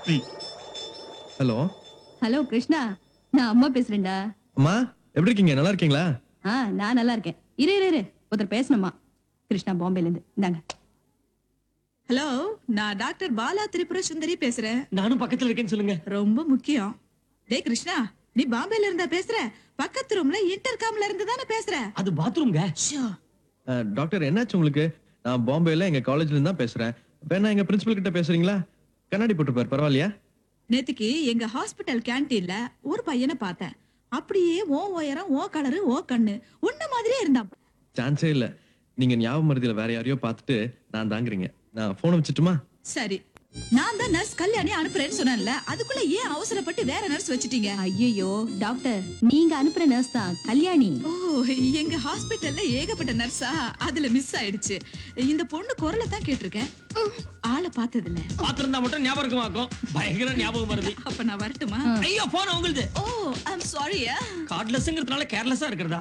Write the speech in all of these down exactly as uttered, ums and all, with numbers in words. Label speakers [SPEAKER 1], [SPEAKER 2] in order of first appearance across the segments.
[SPEAKER 1] Hello
[SPEAKER 2] hello Krishna, நான் அம்மா பேசுறேன்டா.
[SPEAKER 1] அம்மா எப்படி இருக்கீங்க? நல்லா இருக்கீங்களா?
[SPEAKER 2] ஆ, நான் நல்லா இருக்கேன். இரு இரு இரு ஒருத்தர் பேசணுமா. கிருஷ்ணா பாம்பேல இருந்து. இந்தாங்க.
[SPEAKER 3] ஹலோ, நான் டாக்டர் பாலா திரிபுர சுந்தரி பேசுறேன்.
[SPEAKER 4] நானும் பக்கத்துல இருக்கேன்னு சொல்லுங்க.
[SPEAKER 3] ரொம்ப முக்கியம். டேய் கிருஷ்ணா, நீ பாம்பேல இருந்தா பேசுற? பக்கத்து ரூம்ல இன்டர்காம்ல இருந்து தானே பேசுற?
[SPEAKER 4] அது பாத்ரூம்ங்க.
[SPEAKER 3] ஷோ.
[SPEAKER 1] அஹ், டாக்டர் என்னாச்சு உங்களுக்கு? நான் பாம்பேல எங்க காலேஜ்ல இருந்து தான் பேசுறேன். வேணா எங்க பிரின்சிபல் கிட்ட பேசுறீங்களா? கண்ணாடி போட்டுப்பாரு, பரவாயில்லையா?
[SPEAKER 3] நேத்துக்கு எங்க ஹாஸ்பிடல் கேண்டீன்ல ஒரு பையனை பார்த்தேன். அப்படியே ஓ உயரம், ஓ கலரு, ஓ கண்ணு உன்ன மாதிரியே இருந்தான்.
[SPEAKER 1] சான்ஸே இல்ல. நீங்க ஞாபகம் மருதியில வேற யாரையோ பார்த்துட்டு நான் தாங்குறீங்க. நான் போன் வச்சுட்டுமா?
[SPEAKER 3] சரி, நான் தான் நர்ஸ் கல்யாணி அனுப்புறேன்னு சொன்னேன்ல, அதுக்குள்ள ஏன் அவசரப்பட்டு வேற நர்ஸ் வச்சிட்டீங்க?
[SPEAKER 2] ஐயோ டாக்டர், நீங்க அனுப்புற நர்ஸ் தான் கல்யாணி.
[SPEAKER 3] ஓ, எங்க ஹாஸ்பிடல்ல ஏகப்பட்ட நர்ஸா, அதுல மிஸ் ஆயிடுச்சு. இந்த பொண்ணு குரலை தான் கேட்டிருக்கேன், ஆளை பார்த்தது இல்ல.
[SPEAKER 4] பாத்திருந்தா மட்டும் ஞாபகம் இருக்குமாக்கும். பயங்கர ஞாபகம் வருது.
[SPEAKER 3] அப்ப நான் வரட்டுமா?
[SPEAKER 4] ஐயோ போன உங்களுது.
[SPEAKER 3] ஓ, ஐம் சாரியா.
[SPEAKER 4] கார்ட்லெஸ்ங்கிறதுனால கேர்லெஸ்ஸா இருக்கிறதா?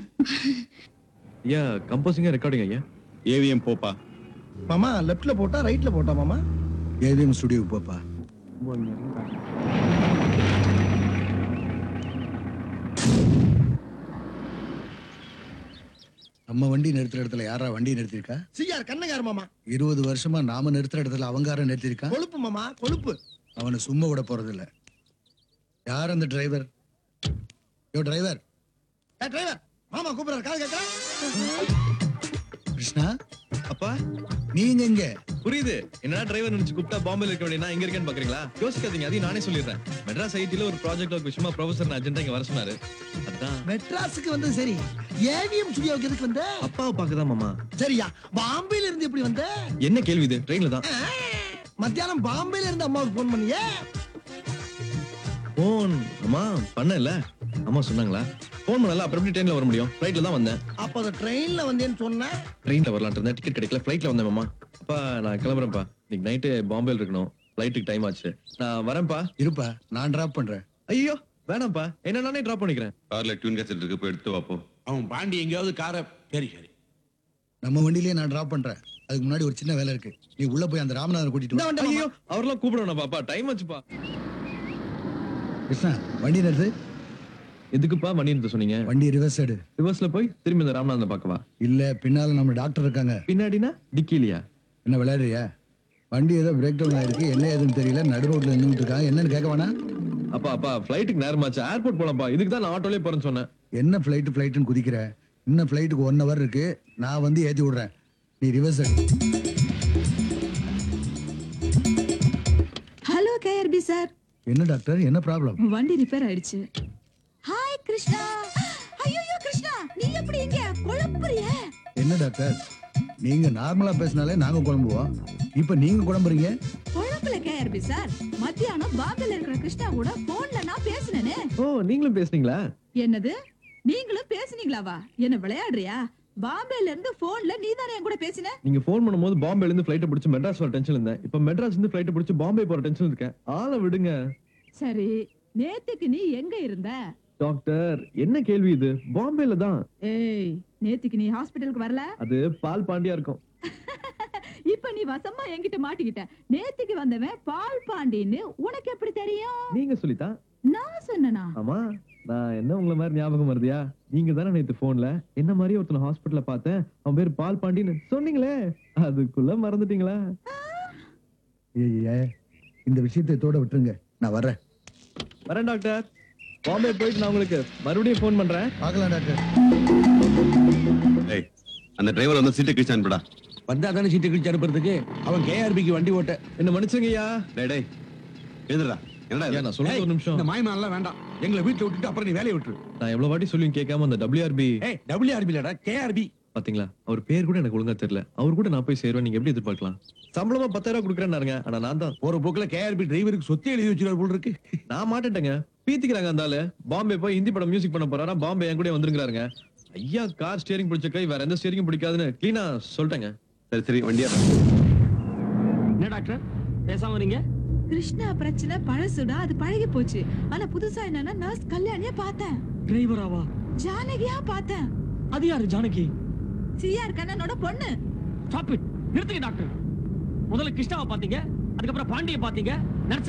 [SPEAKER 1] ஐயா, கம்போசிங்கா ரெக்கார்டிங் ஐயா.
[SPEAKER 5] ஏவிஎம் போப்பா.
[SPEAKER 6] மாமா லெஃப்ட்ல போட்டா ரைட்ல போட்டா மாமா?
[SPEAKER 7] ஏவிஎம் ஸ்டுடியோக்கு போப்பா. நம்ம வண்டி நிறுத்துற இடத்துல யாரா வண்டி நிறுத்திருக்கா?
[SPEAKER 6] சிஆர் கண்ணகார் மாமா.
[SPEAKER 7] இருபது வருஷமா நாம நிறுத்துற இடத்துல அவங்கார நிறுத்திருக்கா.
[SPEAKER 6] கொழுப்பு மாமா, கொழுப்பு.
[SPEAKER 7] அவனை சும்மா விட போறது இல்ல. யார் அந்த டிரைவர்? யோ டிரைவர்.
[SPEAKER 6] ஏ டிரைவர், மாமா கூப்பிடுறாரு, கால் கேட்கறேன்.
[SPEAKER 7] கிருஷ்ணா,
[SPEAKER 1] அப்பா
[SPEAKER 7] நீங்க எங்க?
[SPEAKER 1] புரியுது. என்னடா டிரைவர் நினைச்சு கூப்பிட்டா பாம்பேல இருக்க வேண்டிய நான் இங்க இருக்கேன்னு பாக்குறீங்களா? யோசிக்காதீங்க, அதையும் நானே சொல்லிடுறேன். மெட்ராஸ் ஐடில ஒரு ப்ராஜெக்ட் ஒர்க் விஷயமா ப்ரொஃபசர் அஜெண்டா இங்க வர சொன்னாரு. அதான்
[SPEAKER 6] மெட்ராஸுக்கு வந்து சரி, ஏவிஎம் ஸ்டுடியோக்கு எதுக்கு வந்த?
[SPEAKER 1] அப்பாவை பார்க்கதான் மாமா.
[SPEAKER 6] சரியா, பாம்பேல இருந்து எப்படி வந்த?
[SPEAKER 1] என்ன கேள்வி இது? ட்ரெயின்ல தான்.
[SPEAKER 6] ஆ, மத்தியானம் பாம்பேல இருந்து அம்மாவுக்கு போன் பண்ணியே?
[SPEAKER 1] போன் அம்மா பண்ணல. அம்மா சொன்னாங்களா? போன் பண்ணல. அப்புறம் எப்படி ட்ரெயின்ல வர முடியும்? ஃளைட்ல தான் வந்தேன்.
[SPEAKER 6] அப்ப அந்த ட்ரெயின்ல வந்தேன்னு சொன்ன?
[SPEAKER 1] ட்ரெயின்ல வரலாம்னு இருந்தேன், டிக்கெட் கிடைக்கல, ஃளைட்ல வந்தேன் மாமா. அப்பா நான் கிளம்புறேன்ப்பா. இன்னைக்கு நைட்டு பாம்பேல இருக்கணும், ஃளைட்டுக்கு டைம் ஆச்சு. நான் வரேன்ப்பா.
[SPEAKER 7] இருப்பா, நான் டிராப் பண்றேன்.
[SPEAKER 1] ஐயோ வேணாம்ப்பா, என்ன நானே டிராப் பண்ணிக்கிறேன்.
[SPEAKER 5] கார்ல டியூன் கேசட் இருக்கு, போய் எடுத்து வாப்போ.
[SPEAKER 8] அவன் பாண்டி எங்கேயாவது காரை. சரி சரி,
[SPEAKER 7] நம்ம வண்டியிலேயே நான் டிராப் பண்றேன். அதுக்கு முன்னாடி ஒரு சின்ன வேலை இருக்கு. நீ உள்ள போய் அந்த ராமநாதன் கூட்டிட்டு வா.
[SPEAKER 1] ஐயோ அவரெல்லாம் கூப்பிடணும் பாப்பா, டைம் ஆச்சுப்பா.
[SPEAKER 7] கிருஷ்ணா, வண்டி நிறுத்து.
[SPEAKER 1] எதுக்குப்பா வண்டி நிறுத்த சொன்னீங்க?
[SPEAKER 7] வண்டி ரிவர்ஸ் எடு.
[SPEAKER 1] ரிவர்ஸ்ல போய் திரும்பி இந்த ராமநாதன் பார்க்கவா?
[SPEAKER 7] இல்ல, பின்னால நம்ம டாக்டர் இருக்காங்க.
[SPEAKER 1] பின்னாடினா டிக்கிலியா?
[SPEAKER 7] என்ன விளையாடுறியா? வண்டி ஏதோ பிரேக் டவுன் ஆயிருக்கு, என்ன ஏதுன்னு தெரியல, நடு ரோட்ல நின்னுட்டு இருக்காங்க. என்னன்னு கேட்க வேணா?
[SPEAKER 1] அப்பா அப்பா ஃளைட்டுக்கு நேரமாச்சு, ஏர்போர்ட் போலாம்ப்பா. இதுக்கு தான் நான் ஆட்டோலயே போறேன்னு சொன்னேன்.
[SPEAKER 7] என்ன ஃபிளைட் ஃபிளைட்னு குதிக்கிற? இன்னும் ஃபிளைட்டுக்கு ஒன் ஹவர் இருக்கு. நான் வந்து ஏத்தி விடுறேன், நீ ரிவர்ஸ் எடு.
[SPEAKER 3] Hello KRP sir.
[SPEAKER 7] என்ன டாக்டர், என்ன ப்ராப்ளம்?
[SPEAKER 3] வண்டி ரிப்பேர் ஆயிடுச்சு. ஹாய் கிருஷ்ணா. ஐயோ கிருஷ்ணா, நீ எப்படி இங்க குழம்புறிய?
[SPEAKER 7] என்ன டாக்டர், நீங்க நார்மலா பேசினாலே நாங்க குழம்புவோம், இப்ப நீங்க குழம்புறீங்க.
[SPEAKER 3] குழம்புல கேஆர்பி சார். மத்தியானம் பாம்பேல இருக்கிற கிருஷ்ணா கூட போன்ல நான் பேசினேனே.
[SPEAKER 1] ஓ நீங்களும் பேசுனீங்களா?
[SPEAKER 3] என்னது, நீங்களும் பேசுனீங்களாவா? என்ன விளையாடுறியா? பாம்பேல இருந்து போன்ல நீ தானே என் கூட பேசின?
[SPEAKER 1] நீங்க போன் பண்ணும்போது பாம்பேல இருந்து ஃளைட்டை பிடிச்சு மெட்ராஸ் வர டென்ஷன்ல இருந்தேன். இப்ப மெட்ராஸ் இருந்து ஃளைட்டை பிடிச்சு பாம்பே போற டென்ஷன் இருக்கேன். ஆளை விடுங்க.
[SPEAKER 3] சரி, நேத்துக்கு நீ எங்க இருந்த?
[SPEAKER 1] டாக்டர் என்ன கேள்வி இது? பாம்பேல தான்.
[SPEAKER 3] ஏய், நேத்துக்கு நீ ஹாஸ்பிடலுக்கு வரல?
[SPEAKER 1] அது பால் பாண்டியா இருக்கும்.
[SPEAKER 3] இப்ப நீ வசமா என்கிட்ட மாட்டிக்கிட்ட. நேத்துக்கு வந்தவன் பால் பாண்டின்னு உனக்கு எப்படி தெரியும்?
[SPEAKER 1] நீங்க சொல்லித்தான்.
[SPEAKER 3] நான் சொன்னனா?
[SPEAKER 1] ஆமா, நான் என்ன உங்களை மாதிரி ஞாபகம் வருதியா? நீங்க தானே நேத்து போன்ல என்ன மாதிரி ஒருத்தன ஹாஸ்பிடல்ல பார்த்தேன், அவன் பேர் பால் பாண்டின்னு சொன்னீங்களே, அதுக்குள்ள மறந்துட்டீங்களா?
[SPEAKER 7] ஏய், இந்த விஷயத்தை தோட விட்டுருங்க, நான் வர்றேன்.
[SPEAKER 1] வரேன் டாக்டர். பாம்பே போயிட்டு நான் உங்களுக்கு மறுபடியும் போன் பண்றேன்.
[SPEAKER 7] பார்க்கலாம் டாக்டர்.
[SPEAKER 5] ஏய், அந்த டிரைவர் வந்து சீட்டை கிழிச்சு அனுப்புடா.
[SPEAKER 8] வந்தா தானே சீட்டு கிழிச்சு அனுப்புறதுக்கு. அவன் கேஆர்பிக்கு வண்டி ஓட்ட.
[SPEAKER 1] என்ன மன்னிச்சுங்கய்யா.
[SPEAKER 5] டேய் டேய், எழுதுடா. என்னடா
[SPEAKER 1] ஐயா,
[SPEAKER 5] இது?
[SPEAKER 1] நான் சொல்றது ஒரு நிமிஷம்.
[SPEAKER 8] இந்த மாயமானலாம் வேண்டாம். எங்களை வீட்டுல விட்டுட்டு அப்புறம் நீ வேலையை விட்டுரு.
[SPEAKER 1] நான் எவ்வளவு வாட்டி சொல்லியும் கேட்காம அந்த டபிள்யூஆர்பி.
[SPEAKER 8] ஏய், டபிள்யூஆர்பி இல்லடா, கேஆர்பி.
[SPEAKER 1] பாத்தீங்களா, அவர் பேர் கூட எனக்கு ஒழுங்கா தெரியல. அவர் கூட நான் போய் சேருவேன், நீங்க எப்படி எதிர்பார்க்கலாம்? சம்பளமா பத்தாயிரம் கொடுக்குறேன்னாருங்க. ஆனா நான் தான்
[SPEAKER 8] போற போக்குல கேஆர்பி டிரைவருக்கு சொத்து எழுதி வச்சிருவார் போல இருக்கு.
[SPEAKER 1] நான் மாட்டேன்ட்டேங்க. பீத்திக்கிறாங்க அந்த ஆளு. பாம்பே போய் ஹிந்தி படம் மியூசிக் பண்ண போறாரா, பாம்பே என் கூட வந்துருக்காருங்க. ஐயா, கார் ஸ்டியரிங் பிடிச்ச கை வேற எந்த ஸ்டியரிங் பிடிக்காதுன்னு கிளீனா சொல்லிட்டேங்க.
[SPEAKER 5] சரி சரி, வண்டியா.
[SPEAKER 4] என்ன டாக்டர் பேசாம வரீங்க?
[SPEAKER 3] கிருஷ்ணா பிரச்சனை பழசுடா, அது பழகி போச்சு. ஆனா புதுசா என்னன்னா நர்ஸ் கல்யாணிய பார்த்தேன்.
[SPEAKER 4] டிரைவராவா?
[SPEAKER 3] ஜானகியா பார்த்தேன்.
[SPEAKER 4] அது யாரு ஜானகி?
[SPEAKER 3] சிஆர் கண்ணனோட பொண்ணு.
[SPEAKER 4] ஸ்டாப் இட், நிறுத்துங்க டாக்டர். முதல்ல கிருஷ்ணாவை பாத்தீங்க, அதுக்கப்புறம் பாண்டியை பாத்தீங்க,